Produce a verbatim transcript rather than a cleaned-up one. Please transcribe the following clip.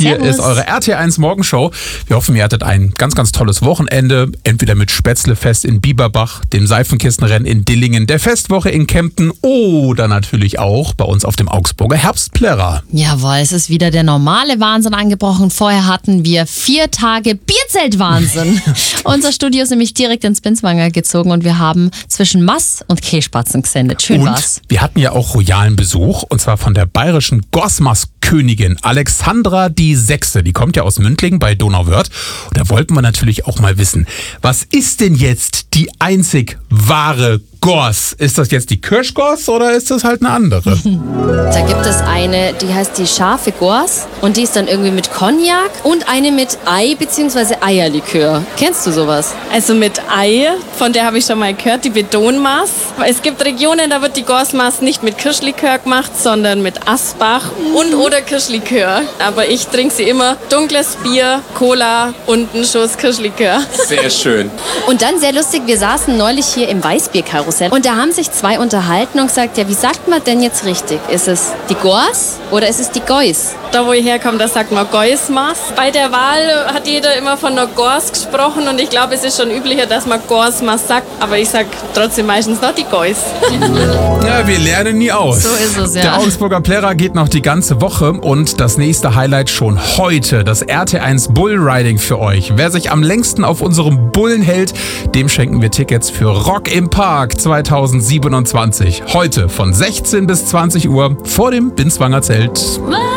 Hier Servus. ist eure R T eins Morgenshow. Wir hoffen, ihr hattet ein ganz, ganz tolles Wochenende. Entweder mit Spätzlefest in Bieberbach, dem Seifenkistenrennen in Dillingen, der Festwoche in Kempten oder natürlich auch bei uns auf dem Augsburger Herbstplärrer. Jawohl, es ist wieder der normale Wahnsinn angebrochen. Vorher hatten wir vier Tage Bierzeltwahnsinn. Unser Studio ist nämlich direkt ins Binswanger gezogen und wir haben zwischen Mass und Kässpatzen gesendet. Schön Und war's. wir hatten ja auch royalen Besuch, und zwar von der bayerischen Gosmas-Königin Alexandra die Sechste. Die kommt ja aus Mündlingen bei Donauwörth. Und da wollten wir natürlich auch mal wissen, was ist denn jetzt die einzig wahre Gors? Ist das jetzt die Kirschgors oder ist das halt eine andere? Da gibt es eine, die heißt die scharfe Gors und die ist dann irgendwie mit Cognac und eine mit Ei bzw. Eierlikör. Kennst du sowas? Also mit Ei, von der habe ich schon mal gehört, die Bedonmaß. Es gibt Regionen, da wird die Gorsmaß nicht mit Kirschlikör gemacht, sondern mit Asbach und oder Kirschlikör. Aber ich trinke sie immer dunkles Bier, Cola und einen Schuss Kirschlikör. Sehr schön. Und dann sehr lustig, wir saßen neulich hier im Weißbierkarussell und da haben sich zwei unterhalten und gesagt, ja, wie sagt man denn jetzt richtig? Ist es die Gors oder ist es die Geus? Da, wo ich herkomme, da sagt man Geusmaß. Bei der Wahl hat jeder immer von einer Gors gesprochen und ich glaube, es ist schon üblicher, dass man Gorsmaß sagt, aber ich sage trotzdem meistens noch die Geus. Ja, wir lernen nie aus. So ist es, ja. Der Augsburger Plärrer geht noch die ganze Woche und das nächste Highlight schon heute, das R T eins Bullriding für euch. Wer sich am längsten auf unserem Bullen hält, dem schenken wir Tickets für Rock im Park zweitausendsiebenundzwanzig. Heute von sechzehn bis zwanzig Uhr vor dem Binswanger Zelt.